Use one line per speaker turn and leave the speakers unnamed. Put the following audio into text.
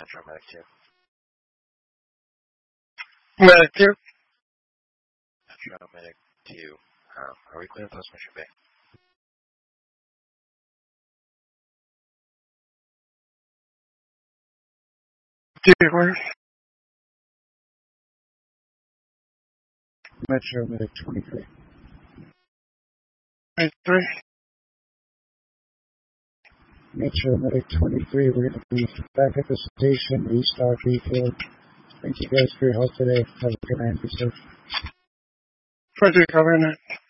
Metro Medic 2.
Medic 2.
Metro Medic 2. Are we clear Post Mission Bay?
Where?
Metro Medic 23.
Medic 3.
Metro Medic 23, we're going to be back at the station, restock, refill. Thank you guys for your help today. Have a good night. Be safe.
Frederick, over and out.